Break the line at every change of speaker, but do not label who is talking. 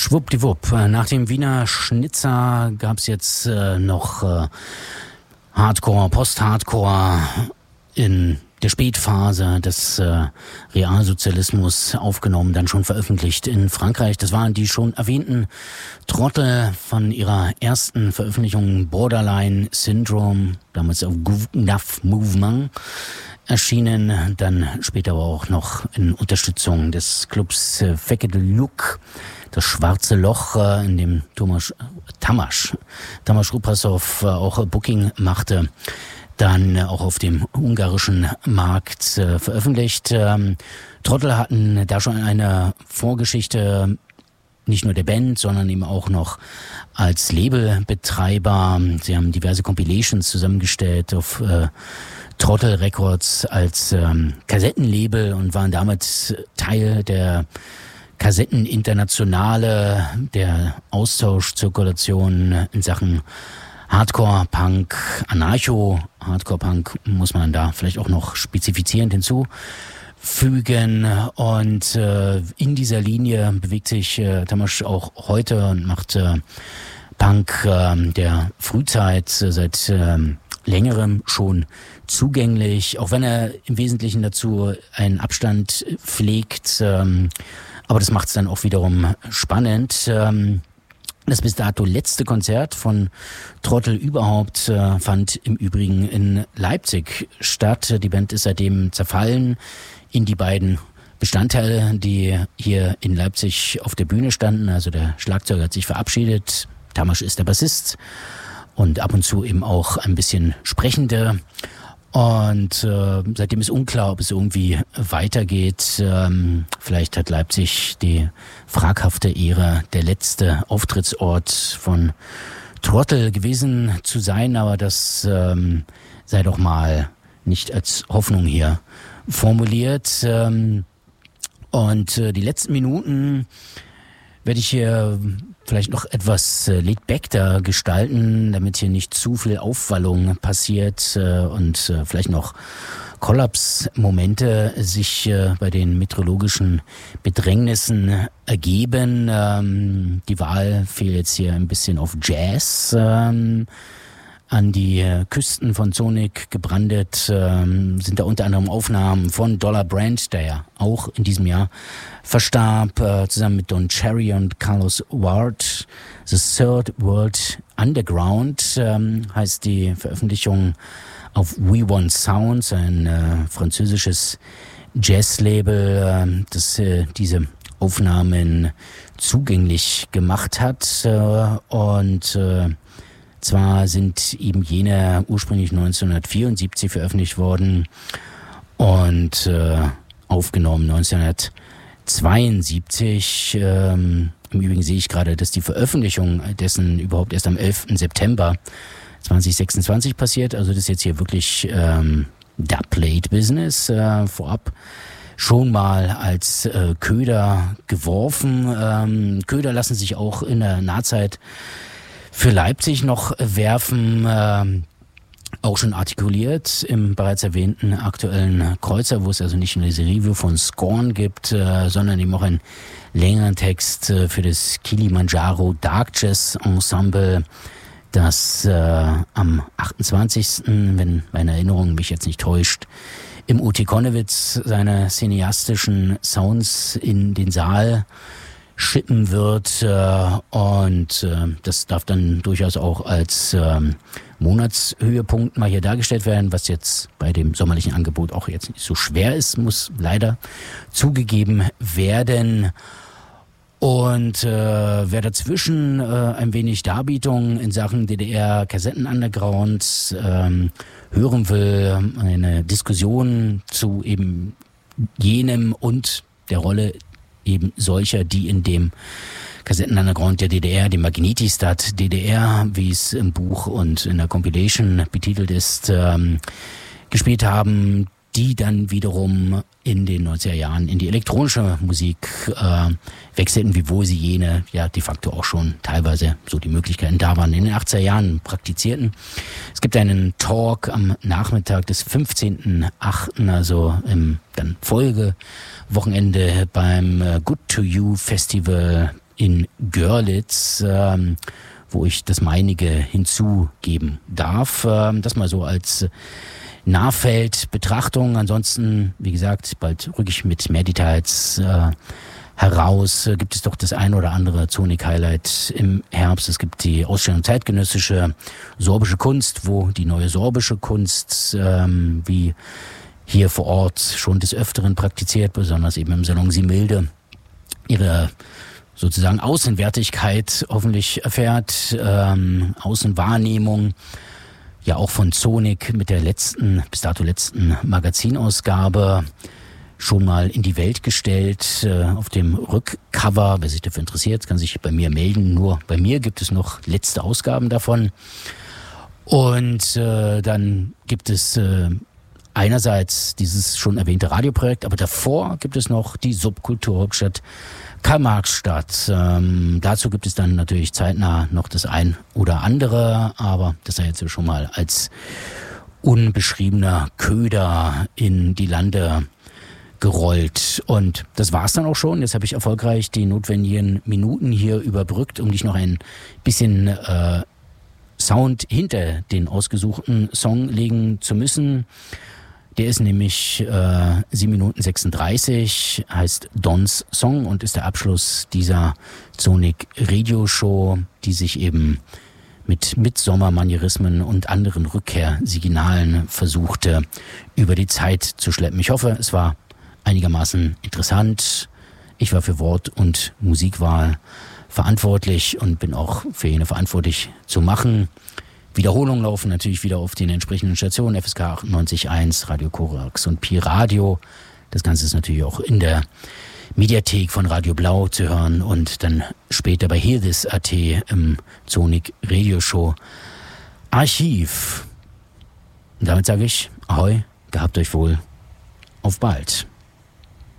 Schwuppdiwupp. Nach dem Wiener Schnitzer gab's jetzt noch Hardcore, Post-Hardcore in der Spätphase des Realsozialismus aufgenommen, dann schon veröffentlicht in Frankreich. Das waren die schon erwähnten Trottel von ihrer ersten Veröffentlichung Borderline Syndrome, damals auf Gouv Movement erschienen, dann später aber auch noch in Unterstützung des Clubs Feke de Look, das Schwarze Loch, in dem Tamas Ruprasov auch Booking machte, dann auch auf dem ungarischen Markt veröffentlicht. Trottel hatten da schon eine Vorgeschichte, nicht nur der Band, sondern eben auch noch als Labelbetreiber. Sie haben diverse Compilations zusammengestellt auf Trottel Records als Kassettenlabel und waren damit Teil der Kassetteninternationale, der Austauschzirkulation in Sachen Hardcore-Punk, Anarcho-Hardcore-Punk muss man da vielleicht auch noch spezifizierend hinzufügen. Und in dieser Linie bewegt sich Tamas auch heute und macht Punk der Frühzeit seit längerem schon zugänglich, auch wenn er im Wesentlichen dazu einen Abstand pflegt. Aber das macht es dann auch wiederum spannend. Das bis dato letzte Konzert von Trottel überhaupt fand im Übrigen in Leipzig statt. Die Band ist seitdem zerfallen in die beiden Bestandteile, die hier in Leipzig auf der Bühne standen. Also der Schlagzeuger hat sich verabschiedet, Tamas ist der Bassist und ab und zu eben auch ein bisschen Sprechende. Und seitdem ist unklar, ob es irgendwie weitergeht. Vielleicht hat Leipzig die fraghafte Ehre, der letzte Auftrittsort von Trottel gewesen zu sein. Aber das sei doch mal nicht als Hoffnung hier formuliert. Und die letzten Minuten werde ich hier vielleicht noch etwas laid-back gestalten, damit hier nicht zu viel Aufwallung passiert und vielleicht noch Kollapsmomente sich bei den meteorologischen Bedrängnissen ergeben. Die Wahl fiel jetzt hier ein bisschen auf Jazz. An die Küsten von Sonic gebrandet sind da unter anderem Aufnahmen von Dollar Brand, der ja auch in diesem Jahr verstarb, zusammen mit Don Cherry und Carlos Ward. The Third World Underground heißt die Veröffentlichung auf We Want Sounds, ein französisches Jazzlabel, das diese Aufnahmen zugänglich gemacht hat. Und zwar sind eben jene ursprünglich 1974 veröffentlicht worden und aufgenommen 1972. Im Übrigen sehe ich gerade, dass die Veröffentlichung dessen überhaupt erst am 11. September 2026 passiert. Also das ist jetzt hier wirklich Dubplate-Business vorab schon mal als Köder geworfen. Köder lassen sich auch in der Nahzeit für Leipzig noch werfen, auch schon artikuliert im bereits erwähnten aktuellen Kreuzer, wo es also nicht nur diese Review von Scorn gibt, sondern eben auch einen längeren Text für das Kilimanjaro Dark Jazz Ensemble, das am 28., wenn meine Erinnerung mich jetzt nicht täuscht, im UT Konnewitz seine cineastischen Sounds in den Saal schippen wird und das darf dann durchaus auch als Monatshöhepunkt mal hier dargestellt werden, was jetzt bei dem sommerlichen Angebot auch jetzt nicht so schwer ist, muss leider zugegeben werden. Und wer dazwischen ein wenig Darbietung in Sachen DDR-Kassetten-Underground hören will, eine Diskussion zu eben jenem und der Rolle eben solcher, die in dem Kassettenuntergrund der DDR, dem Magnetistat DDR, wie es im Buch und in der Compilation betitelt ist, gespielt haben, die dann wiederum in den 90er Jahren in die elektronische Musik wechselten, wiewohl sie jene ja de facto auch schon teilweise, so die Möglichkeiten da waren, in den 80er Jahren praktizierten. Es gibt einen Talk am Nachmittag des 15.08., also im dann Folgewochenende beim Good to You Festival in Görlitz, wo ich das meinige hinzugeben darf. Das mal so als Nahfeldbetrachtung. Ansonsten, wie gesagt, bald rücke ich mit mehr Details heraus. Gibt es doch das ein oder andere Zonik-Highlight im Herbst. Es gibt die Ausstellung Zeitgenössische sorbische Kunst, wo die neue sorbische Kunst wie hier vor Ort schon des Öfteren praktiziert, besonders eben im Salon Similde, ihre sozusagen Außenwertigkeit hoffentlich erfährt, Außenwahrnehmung, ja auch von Zonik mit der bis dato letzten Magazinausgabe schon mal in die Welt gestellt. Auf dem Rückcover, wer sich dafür interessiert, kann sich bei mir melden. Nur bei mir gibt es noch letzte Ausgaben davon. Und dann gibt es einerseits dieses schon erwähnte Radioprojekt, aber davor gibt es noch die Subkulturhauptstadt Karl-Marx-Stadt. Dazu gibt es dann natürlich zeitnah noch das ein oder andere, aber das sei jetzt schon mal als unbeschriebener Köder in die Lande gerollt. Und das war's dann auch schon. Jetzt habe ich erfolgreich die notwendigen Minuten hier überbrückt, um dich noch ein bisschen Sound hinter den ausgesuchten Song legen zu müssen. Der ist nämlich 7 Minuten 36, heißt Dons Song und ist der Abschluss dieser Zonik Radio Show, die sich eben mit Midsommermanierismen und anderen Rückkehrsignalen versuchte, über die Zeit zu schleppen. Ich hoffe, es war einigermaßen interessant. Ich war für Wort- und Musikwahl verantwortlich und bin auch für jene verantwortlich zu machen. Wiederholungen laufen natürlich wieder auf den entsprechenden Stationen, FSK 98.1, Radio Korax und Pi Radio. Das Ganze ist natürlich auch in der Mediathek von Radio Blau zu hören und dann später bei HearThis.at im Zonik Radio Show Archiv. Und damit sage ich Ahoi, gehabt euch wohl, auf bald.